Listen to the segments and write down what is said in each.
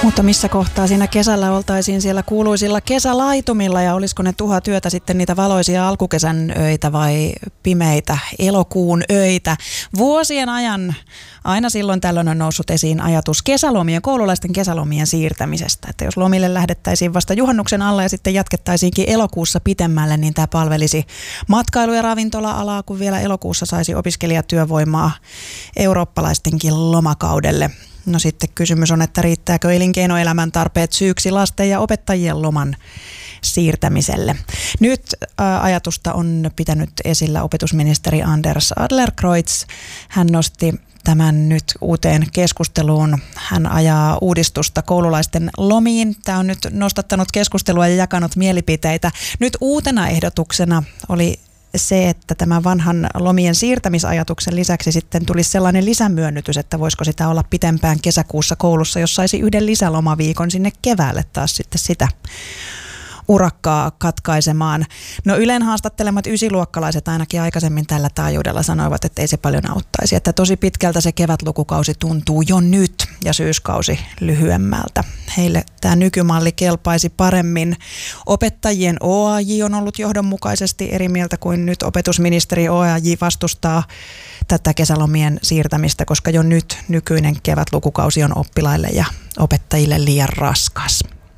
Mutta missä kohtaa siinä kesällä oltaisiin siellä kuuluisilla kesälaitumilla ja olisiko ne tuhatyötä sitten niitä valoisia alkukesän öitä vai pimeitä elokuun öitä? Vuosien ajan aina silloin tällöin on noussut esiin ajatus koululaisten kesälomien siirtämisestä. Että jos lomille lähdettäisiin vasta juhannuksen alla ja sitten jatkettaisiinkin elokuussa pitemmälle, niin tämä palvelisi matkailu- ja ravintola-alaa, kun vielä elokuussa saisi opiskelijatyövoimaa eurooppalaistenkin lomakaudelle. No sitten kysymys on, että riittääkö elinkeinoelämän tarpeet syyksi lasten ja opettajien loman siirtämiselle. Nyt ajatusta on pitänyt esillä opetusministeri Anders Adlercreutz. Hän nosti tämän nyt uuteen keskusteluun. Hän ajaa uudistusta koululaisten lomiin. Tämä on nyt nostattanut keskustelua ja jakanut mielipiteitä. Nyt uutena ehdotuksena oli se, että tämän vanhan lomien siirtämisajatuksen lisäksi sitten tulisi sellainen lisämyönnytys, että voisiko sitä olla pitempään kesäkuussa koulussa, jos saisi yhden lisälomaviikon sinne keväälle taas sitten sitä urakkaa katkaisemaan. No Ylen haastattelemat ysiluokkalaiset ainakin aikaisemmin tällä taajuudella sanoivat, että ei se paljon auttaisi. Että tosi pitkältä se kevätlukukausi tuntuu jo nyt ja syyskausi lyhyemmältä. Heille tämä nykymalli kelpaisi paremmin. Opettajien OAJ on ollut johdonmukaisesti eri mieltä kuin nyt opetusministeri. OAJ vastustaa tätä kesälomien siirtämistä, koska jo nyt nykyinen kevätlukukausi on oppilaille ja opettajille liian raskas.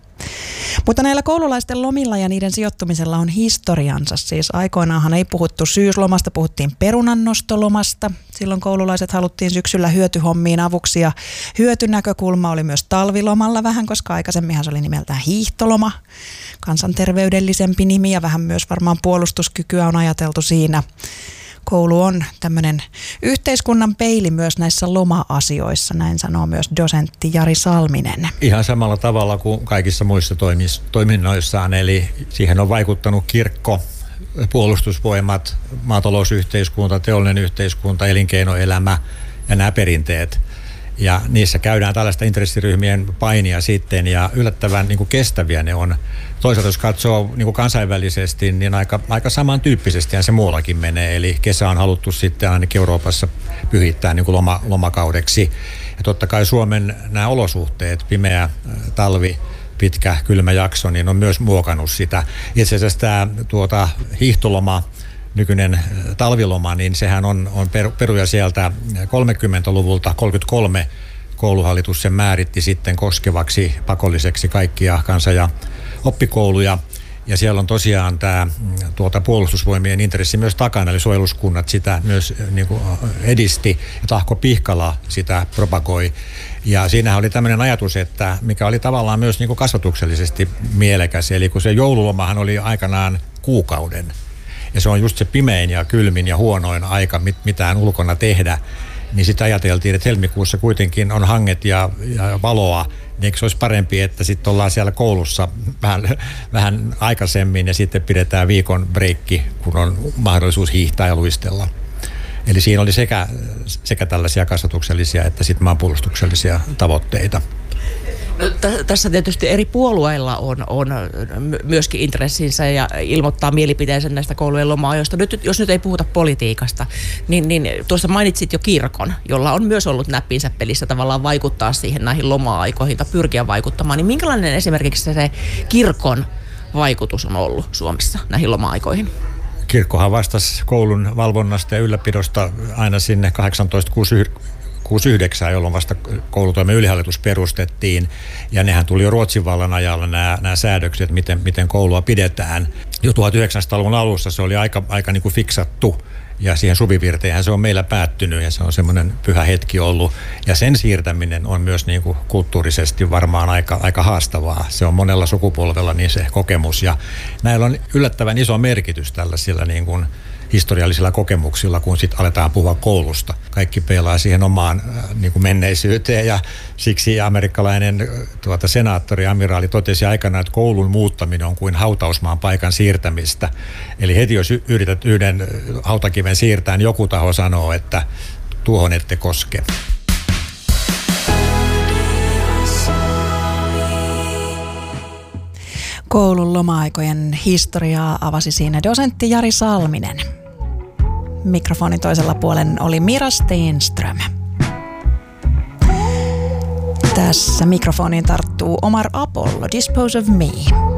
Mutta näillä koululaisten lomilla ja niiden sijoittumisella on historiansa. Siis aikoinaanhan ei puhuttu syyslomasta, puhuttiin perunannostolomasta. Silloin koululaiset haluttiin syksyllä hyötyhommiin avuksi ja hyötynäkökulma oli myös talvilomalla vähän, koska aikaisemminhan se oli nimeltään hiihtoloma. Kansanterveydellisempi nimi ja vähän myös varmaan puolustuskykyä on ajateltu siinä. Koulu on tämmöinen yhteiskunnan peili myös näissä loma-asioissa, näin sanoo myös dosentti Jari Salminen. Ihan samalla tavalla kuin kaikissa muissa toiminnoissaan, eli siihen on vaikuttanut kirkko, puolustusvoimat, maatalousyhteiskunta, teollinen yhteiskunta, elinkeinoelämä ja nämä perinteet. Ja niissä käydään tällaista intressiryhmien painia sitten ja yllättävän niin kuin kestäviä ne on. Toisaalta jos katsoo niin kuin kansainvälisesti, niin aika samantyyppisesti se muuallakin menee. Eli kesä on haluttu sitten ainakin Euroopassa pyhittää niin kuin lomakaudeksi. Ja totta kai Suomen nämä olosuhteet, pimeä talvi, pitkä kylmä jakso, niin on myös muokannut sitä. Itse asiassa tämä hiihtoloma, nykyinen talviloma, niin sehän on peruja sieltä 30-luvulta, 33 kouluhallitus sen määritti sitten koskevaksi pakolliseksi kaikkia kansa- ja oppikouluja. Ja siellä on tosiaan tämä puolustusvoimien intressi myös takana, eli suojeluskunnat sitä myös niin kuin edisti ja Tahko Pihkala sitä propagoi. Ja siinähän oli tämmöinen ajatus, että mikä oli tavallaan myös niin kuin kasvatuksellisesti mielekäs, eli kun se joululomahan oli aikanaan kuukauden. Ja se on just se pimein ja kylmin ja huonoin aika mitään ulkona tehdä. Niin sitten ajateltiin, että helmikuussa kuitenkin on hanget ja valoa. Niin eikö se olisi parempi, että sitten ollaan siellä koulussa vähän aikaisemmin ja sitten pidetään viikon breikki, kun on mahdollisuus hiihtää ja luistella. Eli siinä oli sekä tällaisia kasvatuksellisia että sitten maanpuolustuksellisia tavoitteita. No, tässä tietysti eri puolueilla on myöskin intressinsä ja ilmoittaa mielipiteensä näistä koulujen loma-ajoista. Jos nyt ei puhuta politiikasta, niin tuossa mainitsit jo kirkon, jolla on myös ollut näppinsä pelissä tavallaan vaikuttaa siihen näihin loma-aikoihin tai pyrkiä vaikuttamaan. Niin minkälainen esimerkiksi se kirkon vaikutus on ollut Suomessa näihin loma-aikoihin? Kirkkohan vastasi koulun valvonnasta ja ylläpidosta aina sinne 1869, jolloin vasta koulutoimen ylihallitus perustettiin. Ja nehän tuli jo Ruotsin vallan ajalla nämä säädökset, miten koulua pidetään. Jo 1900-luvun alussa se oli aika niin kuin fiksattu. Ja siihen suvivirteenhän se on meillä päättynyt ja se on semmoinen pyhä hetki ollut. Ja sen siirtäminen on myös niin kuin kulttuurisesti varmaan aika haastavaa. Se on monella sukupolvella niin se kokemus. Ja näillä on yllättävän iso merkitys tällaisilla niin kuin historiallisilla kokemuksilla, kun sitten aletaan puhua koulusta. Kaikki peilaa siihen omaan niin kuin menneisyyteen ja siksi amerikkalainen senaattori, amiraali totesi aikanaan, että koulun muuttaminen on kuin hautausmaan paikan siirtämistä. Eli heti jos yrität yhden hautakiven siirtää, niin joku taho sanoo, että tuohon ette koske. Koulun loma-aikojen historiaa avasi siinä dosentti Jari Salminen. Mikrofonin toisella puolen oli Mira Stenström. Tässä mikrofoniin tarttuu Omar Apollo, Dispose of Me.